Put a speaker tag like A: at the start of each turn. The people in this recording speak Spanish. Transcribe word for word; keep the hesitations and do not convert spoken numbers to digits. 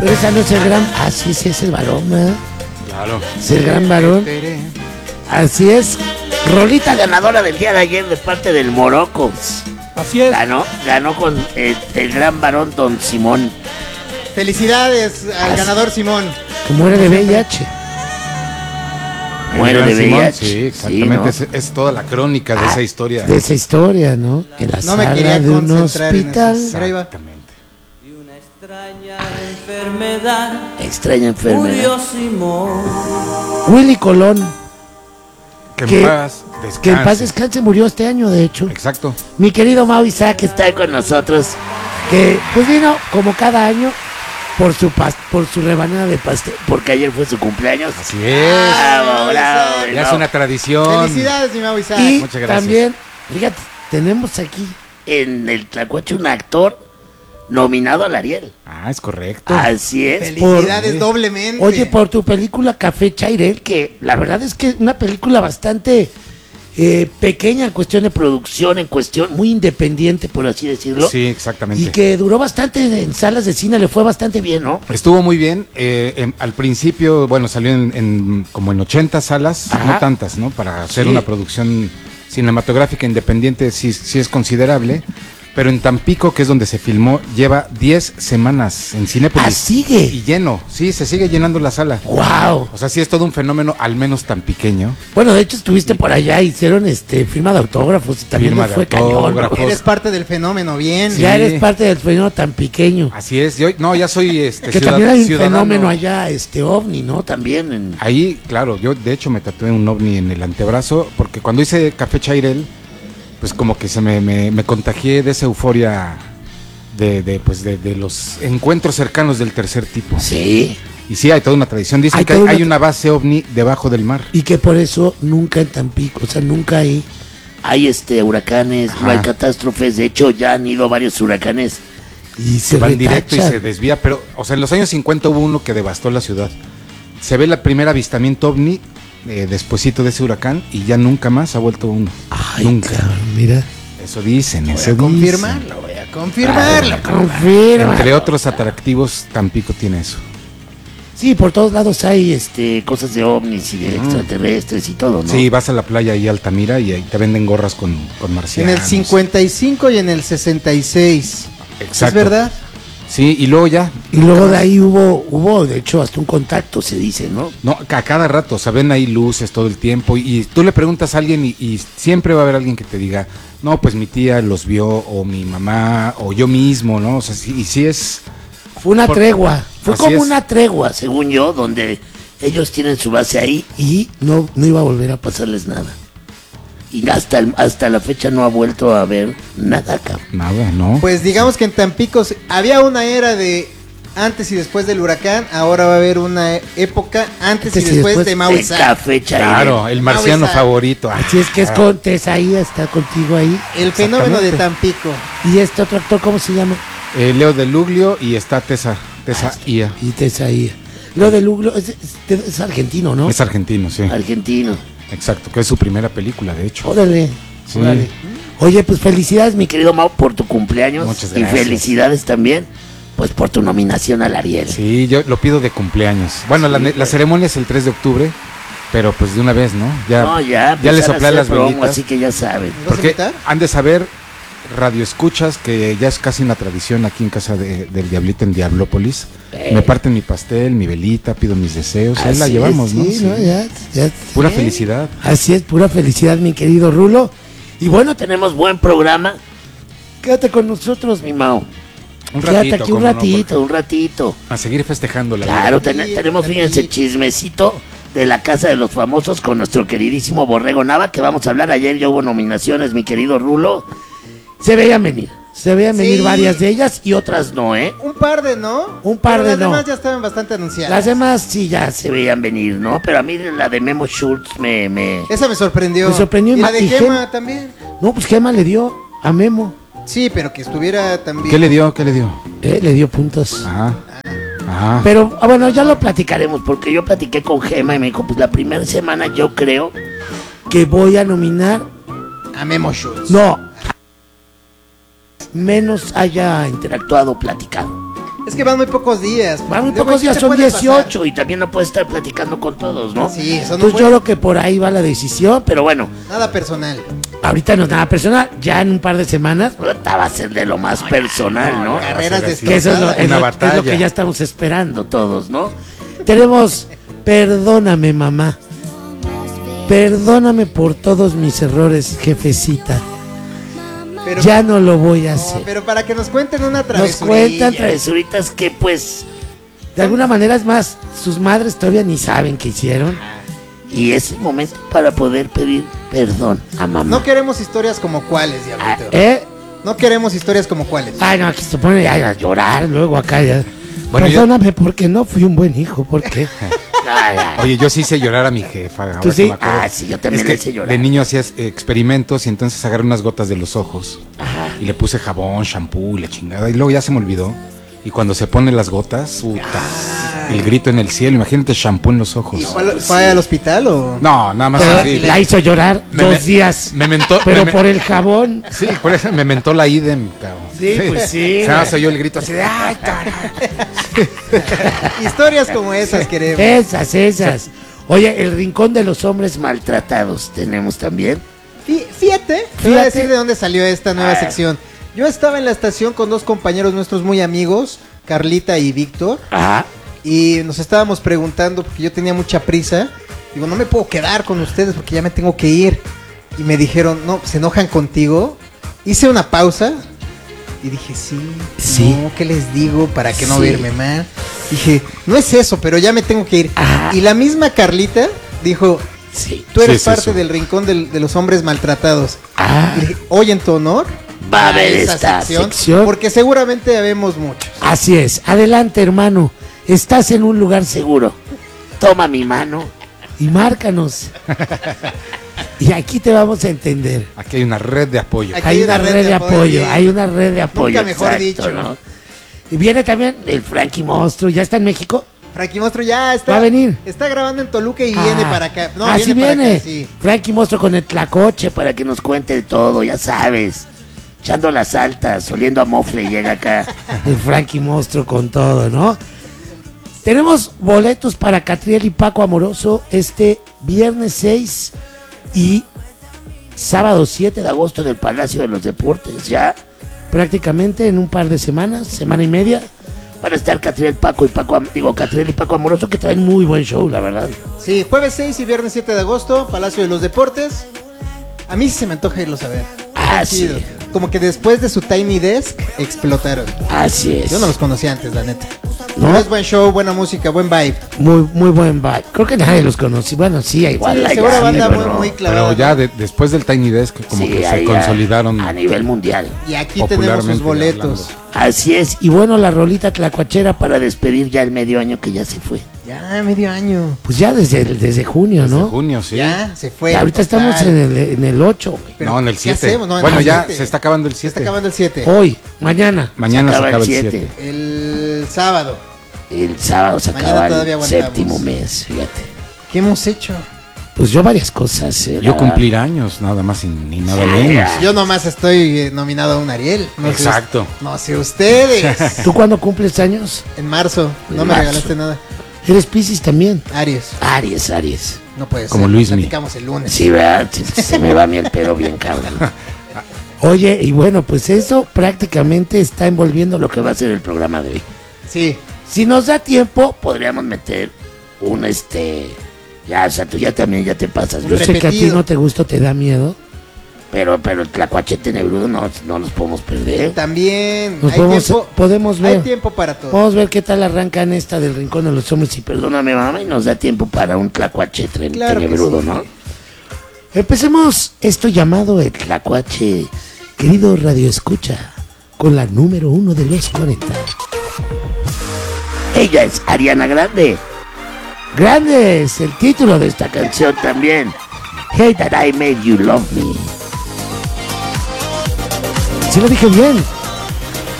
A: Pero esa no es el gran... Así es, es el varón, ¿verdad?
B: Claro.
A: Es el gran varón. Así es. Rolita ganadora del día de ayer de parte del Morocos.
C: Así es.
A: Ganó, ganó con el, el gran varón Don Simón.
D: Felicidades al
A: Así.
D: ganador Simón.
A: Que muere de V I H. Muere de V I H.
B: Sí, exactamente.
A: Sí, ¿no?
B: es, es toda la crónica de
A: Ah,
B: esa historia.
A: De esa historia, ¿no? En la
D: No me
A: sala
D: quería
A: de un
D: concentrar en
A: hospital.
D: eso. Pero ahí va.
B: Exactamente.
E: Extraña enfermedad.
A: Extraña enfermedad.
E: Murió Simón.
A: Willy Colón.
B: Que en
A: Que-
B: paz descanse.
A: Que en paz descanse, murió este año, de hecho.
B: Exacto.
A: Mi querido Mau Isaac está con nosotros. Que pues vino como cada año por su pas por su rebanada de pastel, porque ayer fue su cumpleaños.
B: Así es.
A: Bravo, bravo,
B: Ya es
A: bravo.
B: una tradición.
D: Felicidades, mi Mau Isaac.
A: Y
B: Muchas gracias.
A: también, fíjate, tenemos aquí en el Tlacuache un actor nominado al Ariel.
B: Ah, es correcto.
A: Así es.
D: Felicidades
A: por-
D: doblemente.
A: Oye, por tu película Café Chairel, que la verdad es que es una película bastante eh, pequeña en cuestión de producción, en cuestión muy independiente, por así decirlo.
B: Sí, exactamente.
A: Y que duró bastante en salas de cine, le fue bastante bien, ¿no?
B: Estuvo muy bien. eh, en- al principio, bueno, salió en, en como en ochenta salas,
A: Ajá.
B: no tantas, ¿no? Para hacer
A: Sí.
B: una producción cinematográfica independiente sí, sí es considerable. Pero en Tampico, que es donde se filmó, lleva diez semanas en Cinépolis.
A: Ah, sigue.
B: Y lleno, sí, se sigue llenando la sala.
A: ¡Wow!
B: O sea, sí es todo un fenómeno, al menos tan pequeño.
A: Bueno, de hecho estuviste por allá, hicieron este firma de autógrafos y también
B: Firma
A: nos
B: de
A: fue cañón, ¿no?
B: autógrafos.
D: Eres parte del fenómeno, bien.
A: Ya
B: Sí.
A: eres parte del fenómeno tan pequeño.
B: Así es. Yo, no, ya soy este,
A: Que
B: ciudad-
A: también hay un
B: ciudadano.
A: fenómeno allá, este ovni, ¿no? También en...
B: Ahí, claro, yo de hecho me tatué un ovni en el antebrazo, porque cuando hice Café Chairel, pues como que se me, me, me contagié de esa euforia de, de, pues de, de los encuentros cercanos del tercer tipo.
A: Sí.
B: Y sí, hay toda una tradición. Dicen
A: Hay
B: que
A: toda
B: hay, hay
A: una-
B: una base ovni debajo del mar.
A: Y que por eso nunca en Tampico, o sea, nunca hay... Hay este huracanes, no
B: Ajá.
A: hay catástrofes, de hecho ya han ido varios huracanes y se
B: Van directo y
A: retachan.
B: se desvía, pero, o sea, en los años cincuenta hubo uno que devastó la ciudad. Se ve el primer avistamiento ovni eh, despuesito de ese huracán y ya nunca más ha vuelto uno.
A: Ay,
B: nunca.
A: cabrón, mira.
B: Eso dicen,
D: Voy
B: eso
D: a
B: dicen.
D: confirmarlo, voy a confirmarlo.
A: Confirma.
B: Entre otros atractivos, Tampico tiene eso.
A: Sí, por todos lados hay este cosas de ovnis y de extraterrestres y todo, ¿no?
B: Sí, vas a la playa ahí Altamira y ahí te venden gorras con, con
D: En
B: marcianos.
D: el cincuenta y cinco y en el sesenta y seis.
B: Exacto.
D: ¿Es verdad?
B: Sí, y luego ya.
A: Y luego de ahí hubo, hubo de hecho hasta un contacto, se dice, ¿no?
B: No, a cada rato, o sea, ven ahí luces todo el tiempo y, y tú le preguntas a alguien y, y siempre va a haber alguien que te diga, no, pues mi tía los vio o mi mamá o yo mismo, ¿no? O sea, sí, y sí es...
A: Fue una
B: Por-
A: tregua, fue
B: Así
A: como
B: es.
A: una tregua, según yo, donde ellos tienen su base ahí y no, no iba a volver a pasarles nada. Y hasta, el- hasta la fecha no ha vuelto a ver nada acá.
B: Nada, ¿no?
D: Pues digamos que en Tampico se- había una era de antes y después del huracán, ahora va a haber una e- época antes,
A: Antes
D: y
A: y
D: después
A: después
D: de Mau
A: de
D: Isaac.
A: Café Chairel.
B: Claro, el marciano
D: Mau Isaac.
B: favorito.
A: Así es que es con Tesaía, está contigo ahí.
D: El fenómeno de
B: Exactamente.
D: Tampico.
A: Y este otro actor, ¿cómo se llama?
B: Eh, Leo de Luglio y está Tessa, Tessa Ia.
A: Y Tesaía. Lo de Luglo es, es- es argentino, ¿no?
B: Es argentino, sí.
A: Argentino.
B: Exacto, que es su primera película, de hecho.
A: Órale.
B: Sí.
A: Órale. Oye, pues felicidades, mi querido Mau, por tu cumpleaños.
B: Muchas
A: Y
B: gracias.
A: felicidades también, pues por tu nominación al Ariel.
B: Sí, yo lo pido de cumpleaños. Bueno, la, ne- la ceremonia es el tres de octubre, pero pues de una vez, ¿no? Ya,
A: No, ya,
B: ya le
A: empezar a
B: soplé
A: hacer
B: las
A: promo,
B: velitas.
A: así que ya saben.
D: ¿Nos vas a
B: Porque
D: invitar?
B: han de saber, radio escuchas, que ya es casi una tradición aquí en casa de- del Diablito en Diablópolis.
A: Eh.
B: Me parten mi pastel, mi velita, pido mis deseos. Ahí la
A: Así
B: llevamos,
A: es,
B: ¿no?
A: sí,
B: Sí.
A: ¿no? Ya, ya-
B: Pura
A: sí.
B: felicidad.
A: Así es, pura felicidad, mi querido Rulo. Y bueno, tenemos buen programa. Quédate con nosotros, mi Mau.
B: Un
A: Quédate
B: ratito,
A: aquí un
B: cómo no,
A: ratito, un ratito.
B: porque a seguir festejando la
A: Claro,
B: vida.
A: ten- tenemos, fíjense, chismecito de la Casa de los Famosos con nuestro queridísimo Borrego Nava, que vamos a hablar. Ayer ya hubo nominaciones, mi querido Rulo. Se veían venir, se veían venir
D: Sí.
A: varias de ellas y otras no, ¿eh?
D: Un par de no.
A: Un par
D: Pero
A: de
D: las
A: no.
D: demás ya estaban bastante anunciadas.
A: Las demás sí ya se veían venir, ¿no? Pero a mí la de Memo Schultz me... me...
D: Esa me sorprendió.
A: Me sorprendió y
D: y
A: ma-
D: la de
A: y
D: Gema
A: Gem-
D: también.
A: No, pues Gema le dio a Memo,
D: Sí, pero que estuviera también.
B: ¿Qué le dio? ¿Qué le dio?
A: ¿eh? Le dio puntos.
B: Ajá. Ajá.
A: Pero, ah, bueno, ya lo platicaremos, porque yo platiqué con Gema y me dijo, pues la primera semana yo creo que voy a nominar,
D: A Memo Schultz.
A: no, menos haya interactuado, platicado.
D: Es que van muy pocos días.
A: Van muy
D: Luego,
A: pocos
D: ¿qué
A: días,
D: te
A: son
D: puede
A: dieciocho
D: pasar?
A: y también no puedes estar platicando con todos, ¿no?
D: Sí, eso no
A: Entonces
D: puede.
A: yo creo que por ahí va la decisión, pero bueno,
D: Nada personal.
A: ahorita no es nada personal, ya en un par de semanas puta, va a ser de lo más personal, ¿no?
D: Carreras
B: así.
A: Que eso es lo,
D: destrozadas.
A: es
B: Una
A: lo- es lo
B: batalla.
A: que ya estamos esperando todos, ¿no? Tenemos, perdóname mamá, perdóname por todos mis errores, jefecita,
D: Pero,
A: ya no lo voy a
D: no,
A: hacer.
D: pero para que nos cuenten una
A: Nos
D: travesura.
A: cuentan travesuritas que pues, de alguna manera es más, sus madres todavía ni saben qué hicieron. Y es el momento para poder pedir perdón a mamá.
D: No queremos historias como cuáles,
A: Ah,
D: Diablito.
A: ¿Eh?
D: No queremos historias como cuáles.
A: Ay, no, aquí se pone a a llorar luego acá ya.
B: Bueno, yo-
A: Perdóname porque no fui un buen hijo, porque. Ay, ay.
B: Oye, yo sí hice llorar a mi jefa. ahora
A: ¿Tú
B: que
A: sí?
B: me acuerdo.
A: Ah, sí, yo también
B: Es que
A: le hice llorar.
B: De niño hacías eh, experimentos y entonces agarré unas gotas de los ojos.
A: Ajá.
B: Y le puse jabón, shampoo y la chingada. Y luego ya se me olvidó. Y cuando se ponen las gotas, puta, el grito en el cielo. Imagínate shampoo en los ojos.
D: ¿Y fue, al- fue al hospital o...?
B: No, nada más
A: Pero
B: así.
A: la hizo llorar
B: Me-
A: dos
B: me-
A: días.
B: me mentó-
A: Pero
B: me-
A: por el jabón.
B: Sí, por eso me mentó la idem, cabrón.
A: Sí, pues sí.
B: Nada más oyó el grito así de ¡ay, cara!
D: Historias como esas queremos.
A: Esas, esas. Oye, el rincón de los hombres maltratados tenemos también.
D: Fí- Fíjate, te voy a
A: Fíjate.
D: decir de dónde salió esta nueva
A: Ah.
D: sección. Yo estaba en la estación con dos compañeros nuestros muy amigos, Carlita y Víctor,
A: Ajá.
D: y nos estábamos preguntando, porque yo tenía mucha prisa, digo, no me puedo quedar con ustedes porque ya me tengo que ir. Y me dijeron, no, ¿se enojan contigo? Hice una pausa y dije, sí,
A: Sí.
D: no, ¿qué les digo para que no
A: Sí.
D: verme mal? Dije, no es eso, pero ya me tengo que ir.
A: Ajá.
D: Y la misma Carlita dijo,
A: Sí.
D: tú eres
B: Sí, sí,
D: parte
B: sí.
D: del rincón del- de los hombres maltratados.
A: Ah.
D: Y le dije, hoy en tu honor
A: Va a haber esta sección.
D: porque seguramente habemos muchos.
A: Así es. Adelante, hermano. Estás en un lugar seguro. Toma mi mano y márcanos. Y aquí te vamos a entender.
B: Aquí hay una red de apoyo.
D: Aquí
A: Hay una red de apoyo, hay una red de apoyo.
D: Nunca mejor dicho.
A: ¿no? Y viene también el Frankie Monstruo, ¿ya está en México?
D: Frankie Monstruo ya está.
A: Va a venir.
D: Está grabando en Toluca y
A: Ah,
D: viene para acá. No,
A: así
D: viene.
A: viene.
D: Para acá, sí.
A: Frankie Monstruo con el tlacoche para que nos cuente todo, ya sabes. Echando las altas, oliendo a mofle, llega acá el Frankie Monstruo con todo, ¿no? Tenemos boletos para Catriel y Paco Amoroso este viernes seis y sábado siete de agosto en el Palacio de los Deportes. Ya prácticamente en un par de semanas, semana y media, van a estar Catriel, Paco y Paco, Am- digo Catriel y Paco Amoroso, que traen muy buen show, la verdad.
D: Sí, jueves seis y viernes siete de agosto, Palacio de los Deportes. A mí sí se me antoja irlos a ver.
A: Ah,
D: Están
A: sí.
D: chidos. Como que después de su Tiny Desk explotaron.
A: Así es.
D: Yo no los conocía antes, la neta.
A: ¿No?
D: Pero es buen show, buena música, buen vibe.
A: Muy, muy buen vibe. Creo que nadie los conoce. Bueno, sí, igual.
D: Sí,
A: hay
D: seguro
A: así,
D: banda
A: pero
D: muy, muy
A: no.
D: clavada.
B: Pero ya de- después del Tiny Desk, como
A: Sí,
B: que se
A: ahí a-
B: consolidaron.
A: a nivel mundial.
D: Y aquí tenemos sus
B: popularmente
D: boletos.
A: Así es. Y bueno, la rolita tlacuachera para despedir ya el medio año que ya se fue.
D: Ya, medio año.
A: Pues ya desde, desde junio,
B: Desde
A: ¿no?
B: junio, sí.
D: Ya, se fue.
A: Y ahorita estamos
D: total.
A: en el, en el ocho, güey.
D: Pero,
B: No, en el
D: ¿qué
B: siete.
D: hacemos? No, en
B: bueno,
D: el
B: ya
D: siete.
B: se está acabando el
D: Se está
B: siete.
D: acabando el siete.
A: Hoy, mañana.
B: Mañana se acaba el
A: siete.
B: siete.
D: El sábado.
A: El sábado se
D: Mañana
A: acaba
D: todavía
A: el
D: aguantamos.
A: séptimo mes, fíjate.
D: ¿Qué hemos hecho?
A: Pues yo varias cosas. eh,
B: Yo
A: la-
B: cumplir años, nada más y ni nada
A: Sí,
B: menos.
A: ya.
D: Yo nomás estoy eh, nominado a un Ariel. No sé
B: Exacto.
D: us- no sé ustedes.
A: ¿Tú cuándo cumples años?
D: En marzo. No
A: En
D: me
A: marzo.
D: regalaste nada.
A: Eres Piscis también.
D: Aries.
A: Aries, Aries.
D: No puede ser.
B: Como Luismi.
D: Platicamos el lunes.
A: Sí, ¿verdad? Se, se me va a mí el pelo bien cabrón. Oye, y bueno, pues eso prácticamente está envolviendo lo que va a ser el programa de hoy.
D: Sí.
A: Si nos da tiempo, podríamos meter un este... Ya, o sea, tú ya también ya te pasas. Yo sé que a ti
D: Repetido.
A: no te gusta, te da miedo. Pero, pero el tlacuachete negrudo no, no los podemos perder.
D: También.
A: Nos
D: hay
A: podemos,
D: tiempo.
A: podemos
D: Hay
A: ver.
D: tiempo para todo.
A: Vamos a ver qué tal arrancan esta del Rincón de los Hombres y perdóname mamá y nos da tiempo para un tlacuache tren-
D: Claro que
A: tenebrudo,
D: sí.
A: ¿no? Empecemos esto llamado el tlacuache, querido Radio Escucha, con la número uno de los cuarenta. Ella es Ariana Grande. Grande es el título de esta canción también. Hey That I Made You Love Me. ¿Sí lo dije bien?